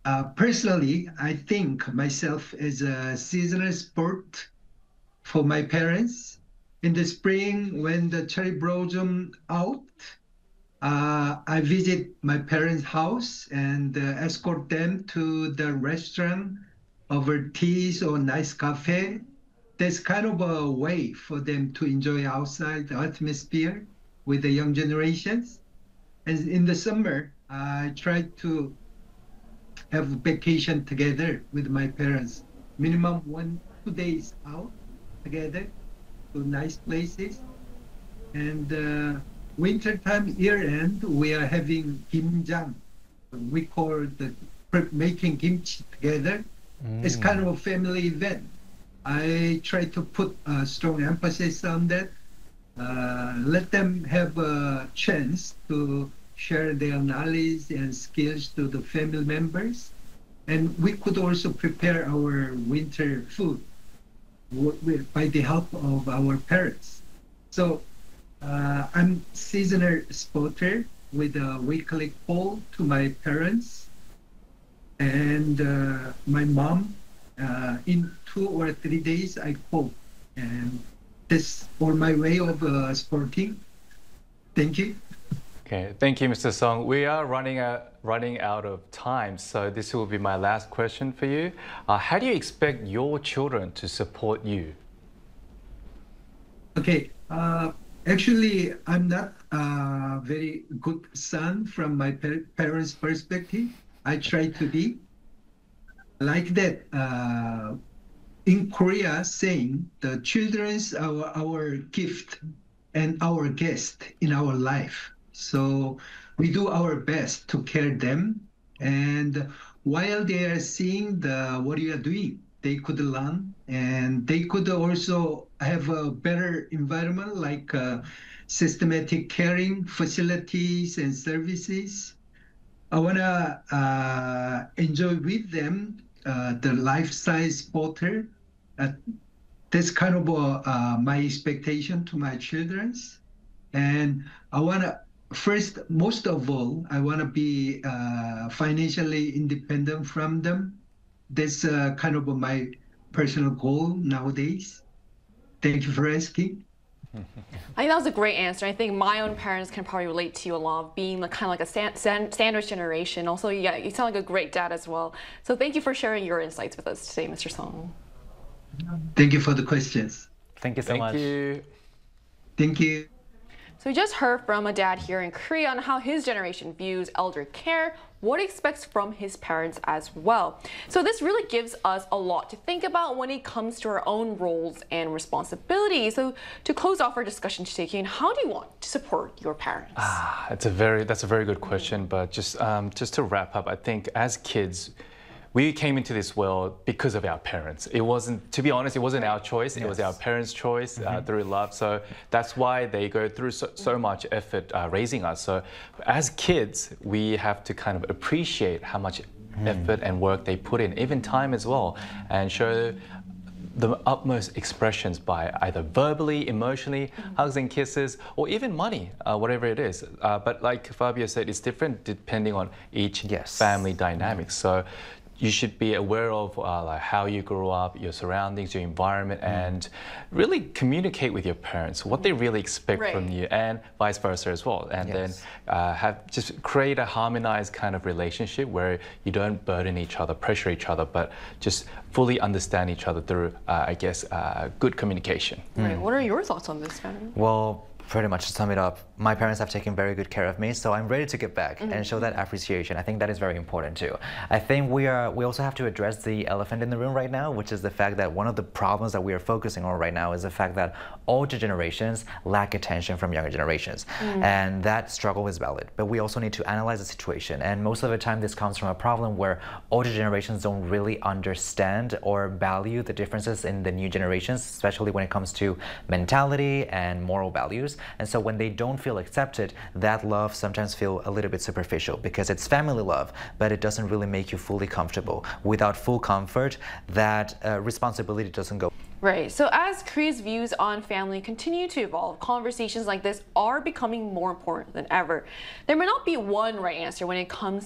Personally, I think myself as a seasonal sport for my parents. In the spring, when the cherry blossom out, I visit my parents' house and escort them to the restaurant over teas or nice cafe. That's kind of a way for them to enjoy outside the atmosphere with the young generations. And in the summer, I try to have vacation together with my parents. Minimum 1, 2 days out together to nice places. And winter time year end, we are having kimjang. We call the making kimchi together. It's kind of a family event. I try to put a strong emphasis on that. Let them have a chance to share their knowledge and skills to the family members. And we could also prepare our winter food by the help of our parents. So I'm seasonal spotter with a weekly call to my parents and my mom. In 2 or 3 days, I call, and that's all my way of sporting. Thank you. Okay, thank you, Mr. Song. We are running out of time, so this will be my last question for you. How do you expect your children to support you? Okay. Actually, I'm not a very good son from my parents' perspective. I try to be like that. In Korea, saying the children's our gift and our guest in our life. So we do our best to care them. And while they are seeing what you are doing, they could learn and they could also have a better environment like systematic caring facilities and services. I want to enjoy with them the life-size portal. Uh, that's kind of my expectation to my children's. And I want to, first, most of all, I want to be financially independent from them. That's kind of my personal goal nowadays. Thank you for asking. I think that was a great answer. I think my own parents can probably relate to you a lot, being kind of like a sandwich generation. Also, yeah, you sound like a great dad as well. So thank you for sharing your insights with us today, Mr. Song. Thank you for the questions. Thank you so much. Thank you. Thank you. So we just heard from a dad here in Korea on how his generation views elder care, what he expects from his parents as well. So this really gives us a lot to think about when it comes to our own roles and responsibilities. So to close off our discussion today, Kane, how do you want to support your parents? That's a very good question. But just to wrap up, I think as kids, we came into this world because of our parents. It wasn't, to be honest, it wasn't our choice. It was our parents' choice through love. So that's why they go through so much effort raising us. So as kids, we have to kind of appreciate how much effort and work they put in, even time as well, and show the utmost expressions by either verbally, emotionally, hugs and kisses, or even money, whatever it is. But like Fabio said, it's different depending on each family dynamics. So you should be aware of like how you grew up, your surroundings, your environment, and really communicate with your parents what they really expect from you, and vice versa as well. And then just create a harmonized kind of relationship where you don't burden each other, pressure each other, but just fully understand each other through, I guess, good communication. Right. What are your thoughts on this, Fanny? Well, pretty much to sum it up, my parents have taken very good care of me, so I'm ready to give back and show that appreciation. I think that is very important too. I think we also have to address the elephant in the room right now, which is the fact that one of the problems that we are focusing on right now is the fact that older generations lack attention from younger generations. And that struggle is valid, but we also need to analyze the situation. And most of the time this comes from a problem where older generations don't really understand or value the differences in the new generations, especially when it comes to mentality and moral values. And so when they don't feel accepted, that love sometimes feels a little bit superficial because it's family love, but it doesn't really make you fully comfortable. Without full comfort, that responsibility doesn't go. Right. So as Korea's views on family continue to evolve, conversations like this are becoming more important than ever. There may not be one right answer when it comes